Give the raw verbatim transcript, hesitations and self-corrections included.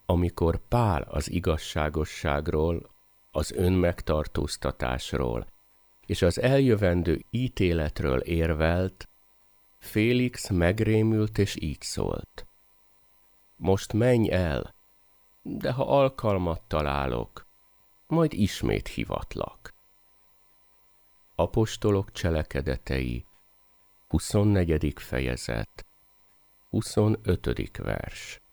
Amikor Pál az igazságosságról, az önmegtartóztatásról és az eljövendő ítéletről érvelt, Félix megrémült és így szólt: most menj el, de ha alkalmat találok, majd ismét hivatlak. Apostolok cselekedetei, huszonnegyedik fejezet, huszonötödik vers.